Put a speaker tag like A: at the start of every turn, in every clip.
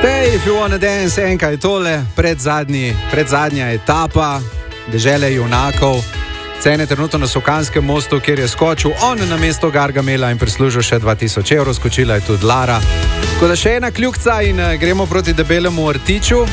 A: Stay if you wanna dance, enka je tole, predzadnja etapa dežele junakov. Cene trenutno na Sokanskem mostu, kjer je skočil on na mesto Gargamela in prislužil še 2000 evrov, skočila je tudi Lara. Tako da še ena kljukca in gremo proti Debelemu rtiču.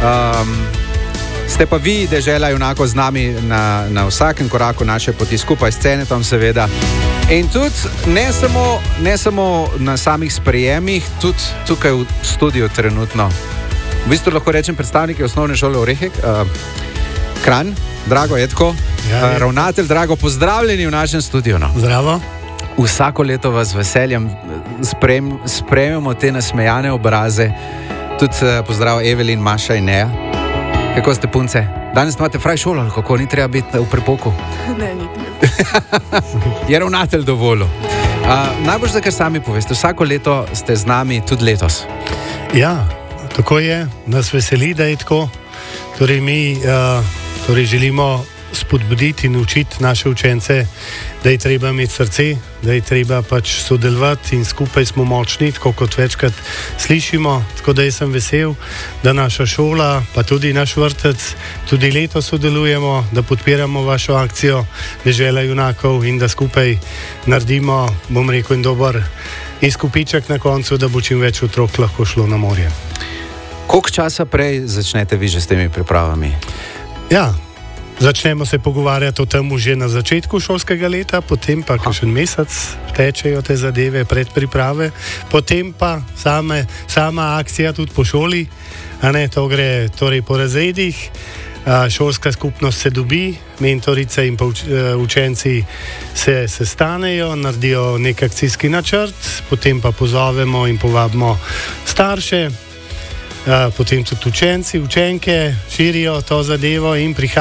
A: Ste pa vi, dežela junakov, z nami na vsakem koraku naše poti, skupaj s Cenetom seveda. In tudi ne samo na samih sprejemih, tudi tukaj v studiu trenutno. V bistvu lahko rečem predstavniki osnovne šole Orehek, Kranj, Drago Jetko, ravnatelj Drago, pozdravljeni v našem studiu. No.
B: Zdravo.
A: Vsako leto vas z veseljem sprejmemo te nasmejane obraze. Tudi pozdrav Evelin, Maša in Neja. Kako ste punce? Danes imate fraj šolo, ali kako? Ni treba biti v prepoku?
C: Ne, ni treba.
A: Je ravnatelj dovolj. Najbolj za kar sami poveste, vsako leto ste z nami, tudi letos.
B: Ja, tako je. Nas veseli, da je tako. Torej mi želimo spodbuditi in učiti naše učence, da je treba imeti srce, da je treba pač sodelovati in skupaj smo močni, tako kot večkrat slišimo. Tako da jaz sem vesel, da naša šola, pa tudi naš vrtec, tudi letos sodelujemo, da podpiramo vašo akcijo Dežela junakov in da skupaj naredimo, bom rekel, in dober izkupiček na koncu, da bo čim več otrok lahko šlo na morje.
A: Koliko časa prej začnete vi že s temi pripravami?
B: Ja, začnemo se pogovarjati o tem že na začetku šolskega leta, potem pa kakšen mesec tečejo te zadeve, predpriprave, potem pa sama akcija tudi po šoli, to gre torej po razredih, šolska skupnost se dobi, mentorice in učenci se sestanejo, naredijo nek akcijski načrt, potem pa pozovemo in povabimo starše, potem tudi učenci, učenke širijo to zadevo in prihajajo